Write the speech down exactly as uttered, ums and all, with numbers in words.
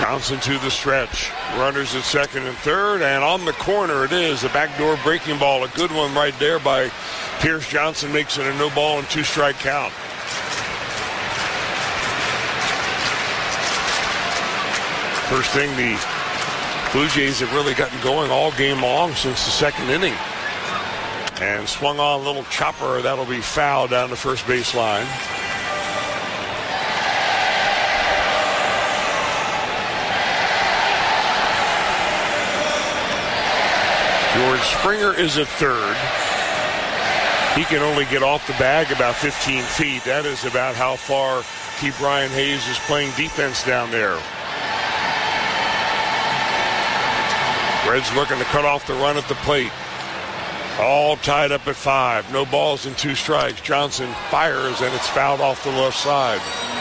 Johnson to the stretch. Runners at second and third, and on the corner it is. A backdoor breaking ball. A good one right there by Pierce Johnson makes it a no ball and two strike count. First thing the Blue Jays have really gotten going all game long since the second inning. And swung on a little chopper. That'll be foul down the first base line. George Springer is at third. He can only get off the bag about fifteen feet. That is about how far Keith Brian Hayes is playing defense down there. Reds looking to cut off the run at the plate. All tied up at five. No balls and two strikes. Johnson fires, and it's fouled off the left side.